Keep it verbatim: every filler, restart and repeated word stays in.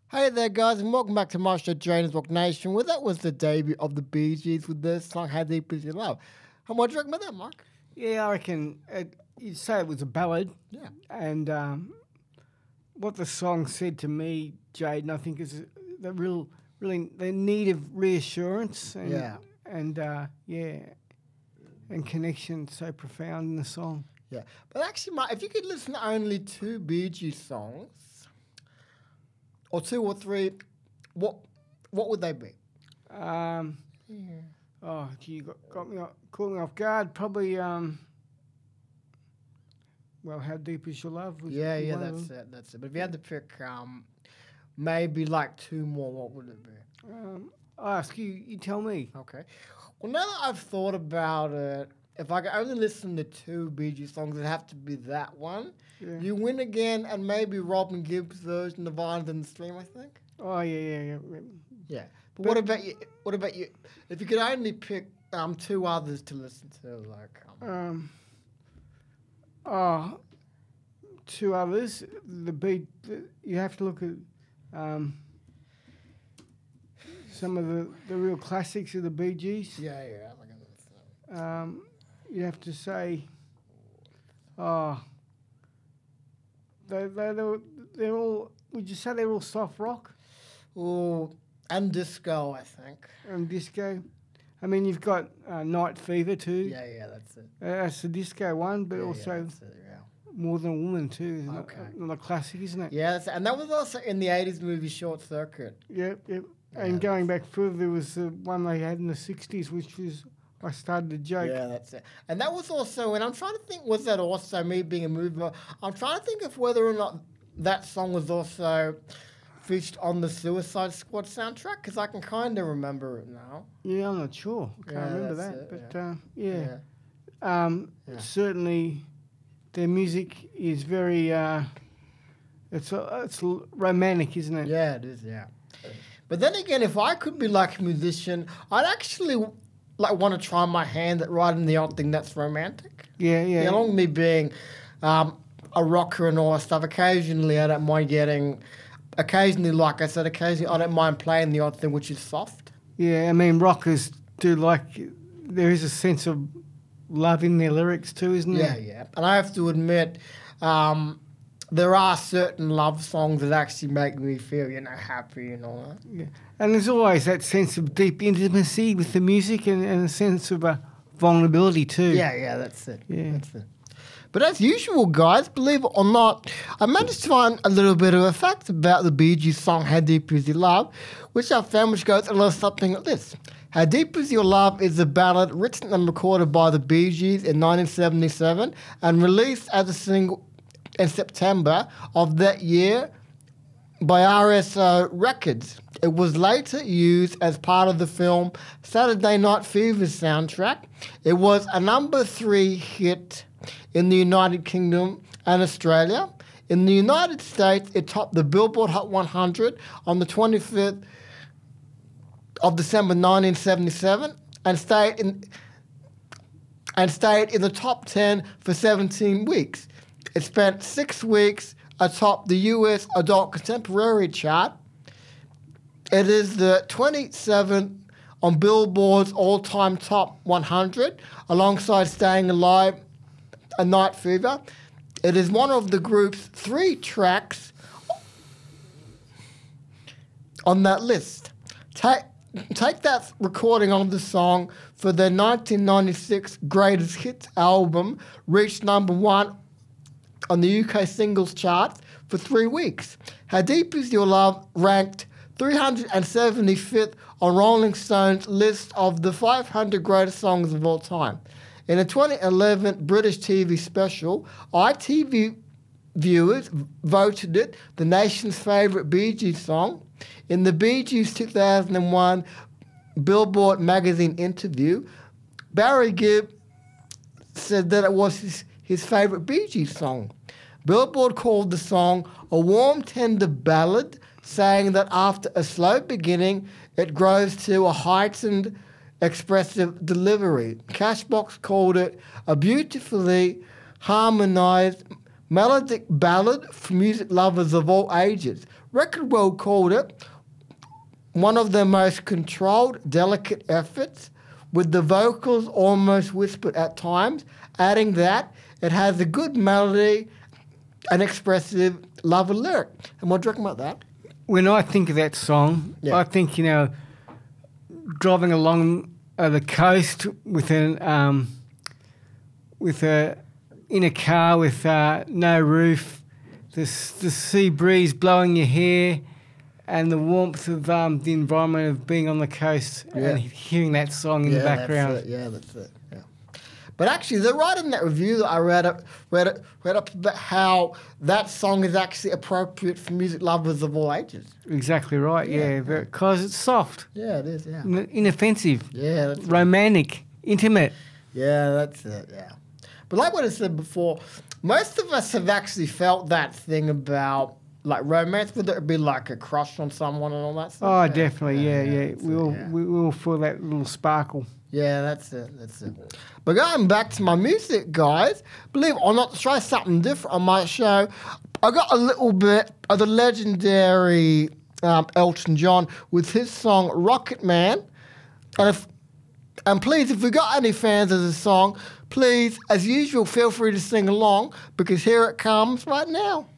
Hey there, guys, and welcome back to my show, Drainers Rock Nation. Well, that was the debut of the Bee Gees with their song "How Deep Is Your Love." How much do you reckon about that, Mark? Yeah, I reckon it, you'd say it was a ballad. Yeah. And um, what the song said to me, Jaden, I think is the real, really the need of reassurance. And, Yeah. And uh, yeah, and connection so profound in the song. Yeah, but actually, Mark, if you could listen to only two Bee Gees songs, or two or three, what what would they be? Um, Oh, gee, you got, got me off, caught me off guard. Probably, um, well, How Deep Is Your Love? Was Yeah, yeah, one of that's them. it, that's it. But if you had to pick, um, maybe like two more, what would it be? Um, I'll ask you, you tell me. Okay. Well, now that I've thought about it, if I could only listen to two Bee Gees songs, it'd have to be that one. Yeah. You Win Again and maybe Robin Gibbs' version of Island in the Stream, I think. Oh, yeah, yeah, yeah. Yeah. But, what about you? What about you? If you could only pick um two others to listen to, like um, Um, oh, two others. The beat, the, you have to look at um, some of the, the real classics of the Bee Gees. yeah, yeah, I'm gonna say. Um, you have to say, oh, they, they, they're, they're all, would you say they're all soft rock Oh, and disco, I think. and disco? I mean, you've got uh, Night Fever too. Yeah, yeah, that's it. Uh, that's the disco one, but Yeah, yeah, also that's it, yeah. More Than a Woman too. Isn't Okay. it? Another classic, isn't it? Yeah, that's, and that was also in the eighties movie Short Circuit. Yep, yep. Yeah, And going back further, there was the one they had in the sixties, which was I started a joke. Yeah, that's it. And that was also, and I'm trying to think, was that also me being a movie? buff? I'm trying to think of whether or not that song was also featured on the Suicide Squad soundtrack, because I can kind of remember it now. Yeah, I'm not sure. I can't Yeah, remember that's that, it, but uh, yeah, Yeah. Um, Yeah. certainly their music is very. Uh, it's uh, it's l- romantic, isn't it? Yeah, it is, yeah. But then again, if I could be like a musician, I'd actually like want to try my hand at writing the odd thing that's romantic. Yeah, yeah. Yeah, along with me being um, a rocker and all that stuff, occasionally I don't mind getting, occasionally, like I said, occasionally I don't mind playing the odd thing which is soft. Yeah, I mean, rockers do like. There is a sense of love in their lyrics too, isn't Yeah, there? yeah. And I have to admit, um, there are certain love songs that actually make me feel, you know, happy and all that. Yeah. And there's always that sense of deep intimacy with the music and, and a sense of uh, vulnerability too. Yeah, yeah, that's it. Yeah. That's it. But as usual, guys, believe it or not, I managed to find a little bit of a fact about the Bee Gees song How Deep Is Your Love, which I found which goes a little something like this. How Deep Is Your Love is a ballad written and recorded by the Bee Gees in nineteen seventy-seven and released as a single in September of that year by R S O Records. It was later used as part of the film Saturday Night Fever's soundtrack. It was a number three hit in the United Kingdom and Australia. In the United States, it topped the Billboard Hot one hundred on the twenty-fifth of December nineteen seventy-seven and stayed in and stayed in the top ten for seventeen weeks. It spent six weeks atop the U S Adult Contemporary chart. It is the twenty-seventh on Billboard's all-time top one hundred, alongside Staying Alive and Night Fever. It is one of the group's three tracks on that list. Take, take that recording of the song for their nineteen ninety-six Greatest Hits album, reached number one on the U K singles charts for three weeks. How Deep Is Your Love ranked three hundred seventy-fifth on Rolling Stone's list of the five hundred greatest songs of all time. In a twenty eleven British T V special, I T V viewers voted it the nation's favourite Bee Gees song. In the Bee Gees two thousand one Billboard magazine interview, Barry Gibb said that it was his, his favourite Bee Gees song. Billboard called the song a warm, tender ballad, saying that after a slow beginning, it grows to a heightened, expressive delivery. Cashbox called it a beautifully harmonized melodic ballad for music lovers of all ages. Record World called it one of their most controlled, delicate efforts, with the vocals almost whispered at times, adding that it has a good melody and expressive love lyric. And what do you reckon about that? When I think of that song, Yeah. I think, you know, driving along uh, the coast with an um, with a in a car with uh, no roof, the s- the sea breeze blowing your hair, and the warmth of um, the environment of being on the coast Yeah. and hearing that song in the background. That's it. Yeah, that's it. Yeah. But actually, they're right in that review that I read up, read, it, read up about how that song is actually appropriate for music lovers of all ages. Exactly right. Yeah. Yeah, because it's soft, Yeah, it is. Yeah. n- inoffensive, Yeah, that's romantic, intimate. Yeah, that's it, yeah. But like what I said before, most of us have actually felt that thing about like romance, whether it be like a crush on someone and all that stuff. Oh, Yeah. definitely. Yeah, yeah. that's We it, all yeah. we all feel that little sparkle. Yeah, that's it, that's it. But going back to my music, guys, believe it or not, to try something different on my show, I got a little bit of the legendary um, Elton John with his song Rocket Man. And if And please, if we got any fans of the song, please, as usual, feel free to sing along because here it comes right now.